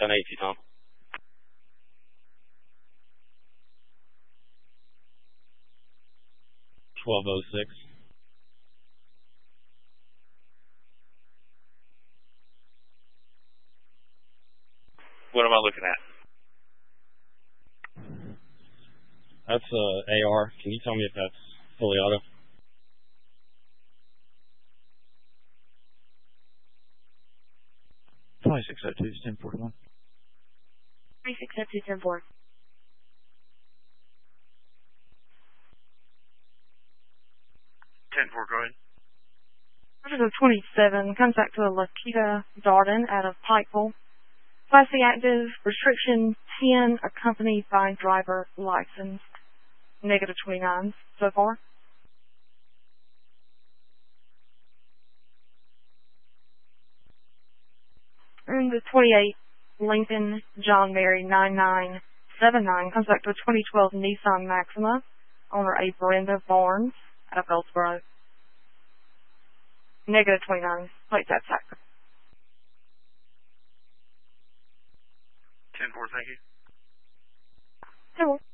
1080, Tom. $12.06. What am I looking at? That's AR. Can you tell me if that's fully auto? $2602-1041. 2602-1041. 10-4, go ahead. Officer 27 comes back to a Lakita Darden out of Pikeville. Class C active, restriction 10, accompanied by driver license. Negative 29 so far. And the 28 Lincoln John Mary 9979 comes back to a 2012 Nissan Maxima, owner A. Brenda Barnes out of Goldsboro. Negative 29, plate that factor. 10-4, thank you. 10-4.